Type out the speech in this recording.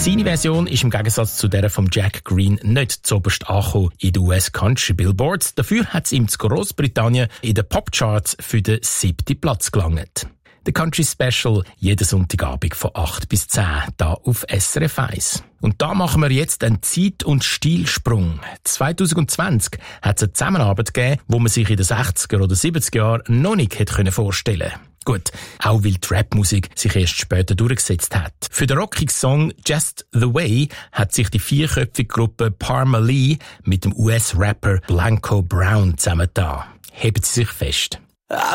Seine Version ist im Gegensatz zu der von Jack Green nicht zuoberst angekommen in den US Country Billboards. Dafür hat es ihm zu Großbritannien in den Popcharts für den 7. Platz gelangt. Der Country Special jeden Sonntagabend von 8 bis 10, da auf SRF 1. Und da machen wir jetzt einen Zeit- und Stilsprung. 2020 hat es eine Zusammenarbeit gegeben, wo man sich in den 60er oder 70er Jahren noch nicht hätte vorstellen können. Gut, auch weil die Rap-Musik sich erst später durchgesetzt hat. Für den rockigen Song Just the Way hat sich die vierköpfige Gruppe Parma Lee mit dem US-Rapper Blanco Brown zusammengetan. Heben Sie sich fest.